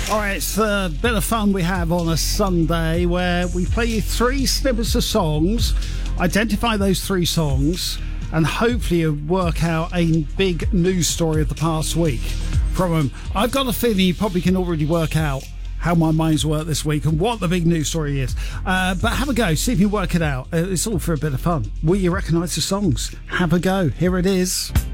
All right, it's a bit of fun we have on a Sunday where we play you 3 snippets of songs, identify those 3 songs, and hopefully you work out a big news story of the past week from them. I've got a feeling you probably can already work out how my mind's worked this week and what the big news story is. But have a go, see if you work it out. It's all for a bit of fun. Will you recognise the songs? Have a go. Here it is.